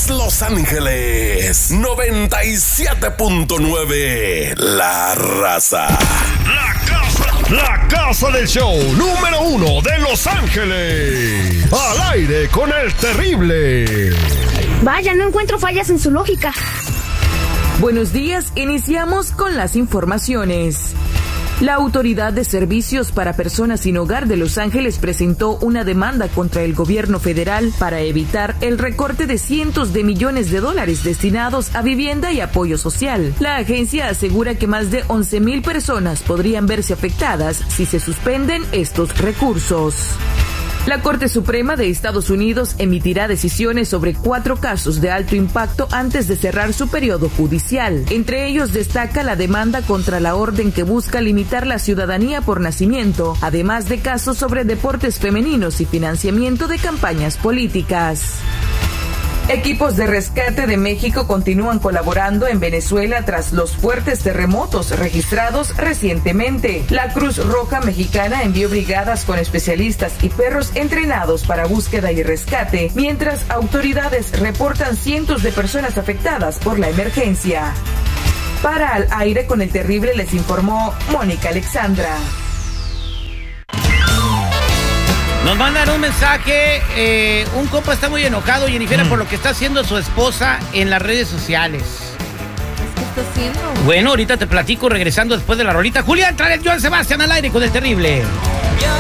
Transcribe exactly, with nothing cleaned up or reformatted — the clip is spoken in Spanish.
es Los Ángeles noventa y siete punto nueve, La Raza. La casa, la casa del show número uno de Los Ángeles. Al aire con el terrible. Vaya, no encuentro fallas en su lógica. Buenos días, iniciamos con las informaciones. La Autoridad de Servicios para Personas Sin Hogar de Los Ángeles presentó una demanda contra el gobierno federal para evitar el recorte de cientos de millones de dólares destinados a vivienda y apoyo social. La agencia asegura que más de once mil personas podrían verse afectadas si se suspenden estos recursos. La Corte Suprema de Estados Unidos emitirá decisiones sobre cuatro casos de alto impacto antes de cerrar su periodo judicial. Entre ellos destaca la demanda contra la orden que busca limitar la ciudadanía por nacimiento, además de casos sobre deportes femeninos y financiamiento de campañas políticas. Equipos de rescate de México continúan colaborando en Venezuela tras los fuertes terremotos registrados recientemente. La Cruz Roja Mexicana envió brigadas con especialistas y perros entrenados para búsqueda y rescate, mientras autoridades reportan cientos de personas afectadas por la emergencia. Para Al Aire con el Terrible les informó Mónica Alexandra. Nos mandan un mensaje, eh, un compa está muy enojado, Jennifer, mm. por lo que está haciendo su esposa en las redes sociales. ¿Qué está haciendo? Bueno, ahorita te platico regresando después de la rolita. Julián, trae el Joan Sebastián al aire con el Terrible.